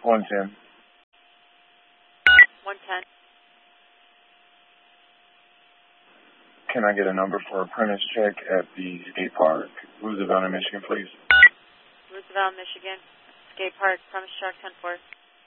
110. 110. Can I get a number for apprentice check at the skate park, Roosevelt, Michigan, please? Roosevelt, Michigan. Skate park, premise check 10-4.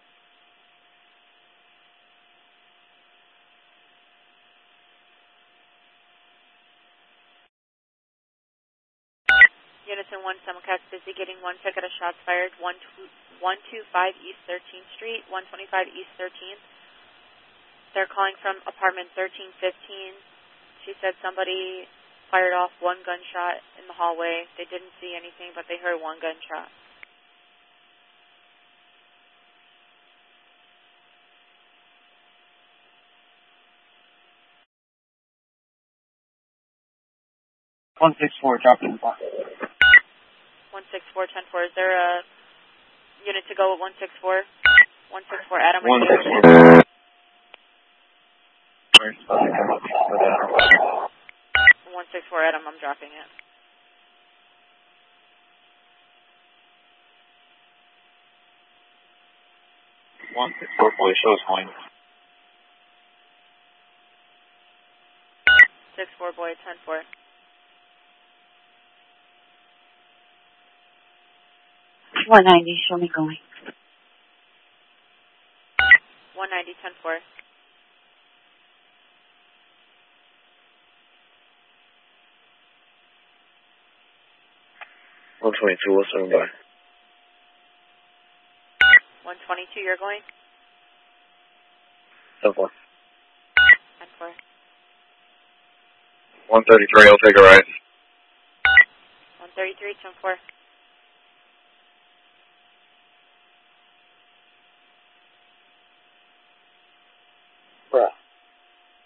Unison 1, Simulcast busy getting one ticket of shots fired, 125 East 13th Street, 125 East 13th. They're calling from apartment 1315. She said somebody fired off one gunshot in the hallway. They didn't see anything, but they heard one gunshot. Dropping. 164, 10-4. Is there a unit to go at 164? 164, Adam. 164. 164, Adam, I'm dropping it. Police show is going. 64 boy, 10-4. $190, show me going. 190, 10-4. $122, what's going by? 122, you're going? 10-4. 10-4. 133, I'll take a ride. 133, 10-4.